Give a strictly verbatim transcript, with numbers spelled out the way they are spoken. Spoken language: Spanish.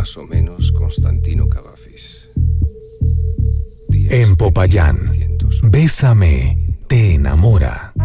más o menos Constantino Cavafis. En Popayán, Bésame te enamora.